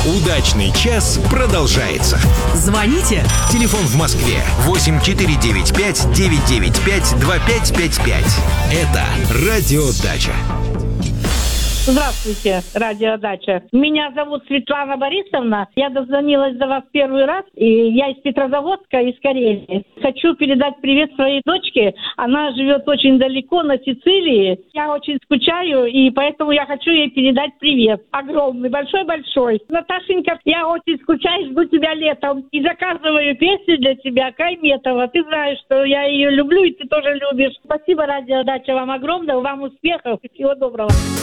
Удачный час продолжается. Звоните. Телефон в Москве 8495-995-2555. Это «Радиодача». Здравствуйте, радиодача. Меня зовут Светлана Борисовна. Я дозвонилась до вас первый раз. И я из Петрозаводска, из Карелии. Хочу передать привет своей дочке. Она живет очень далеко, на Сицилии. Я очень скучаю, и поэтому я хочу ей передать привет. Огромный, большой-большой. Наташенька, я очень скучаю, жду тебя летом. И заказываю песню для тебя, Кайметова. Ты знаешь, что я ее люблю, и ты тоже любишь. Спасибо, радиодача, вам огромное. Вам успехов и всего доброго.